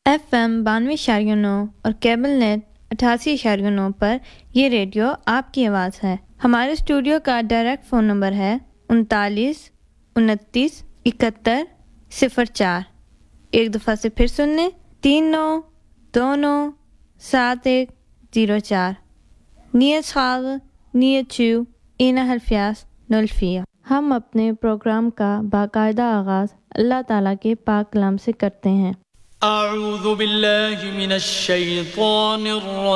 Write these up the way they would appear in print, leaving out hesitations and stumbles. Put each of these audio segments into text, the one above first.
FM 92.9 اور cable net 88.9 پر یہ radio آپ کی آواز ہے۔ ہمارے اسٹوڈیو کا ڈائریکٹ فون نمبر ہے 39 29 71 04۔ ایک دفعہ سے پھر سن لیں 39297104۔ نیت خال نیت چو اینا حرفیاس نلفیہ۔ ہم اپنے پروگرام کا باقاعدہ آغاز اللہ تعالیٰ کے پاک کلام سے کرتے ہیں۔ اعوذ باللہ من الشیطان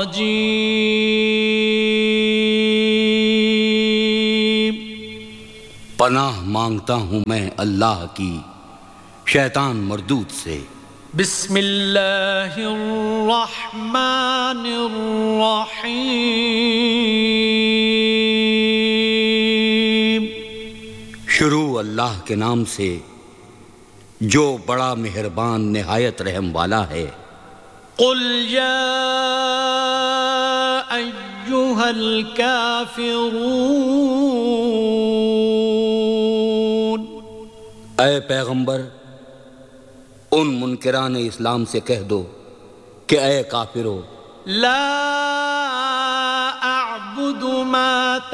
الرجیم۔ پناہ مانگتا ہوں میں اللہ کی شیطان مردود سے۔ بسم اللہ الرحمن الرحیم۔ شروع اللہ کے نام سے جو بڑا مہربان نہایت رحم والا ہے۔ قل یا ایہا الکافرون۔ اے پیغمبر ان منکران اسلام سے کہہ دو کہ اے کافرو، لا اعبد ما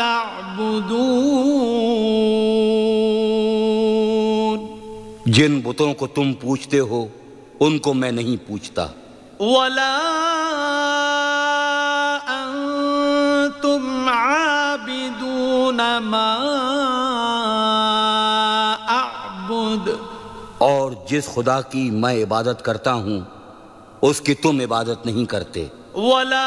تعبدون۔ جن بتوں کو تم پوچھتے ہو ان کو میں نہیں پوچھتا۔ ولا انتم عابدون ما اعبد۔ اور جس خدا کی میں عبادت کرتا ہوں اس کی تم عبادت نہیں کرتے۔ ولا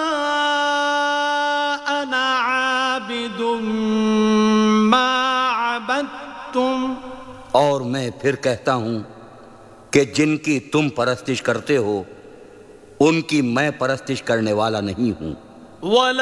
انا عابد ما عبدتم۔ اور میں پھر کہتا ہوں کہ جن کی تم پرستش کرتے ہو ان کی میں پرستش کرنے والا نہیں ہوں۔ ولا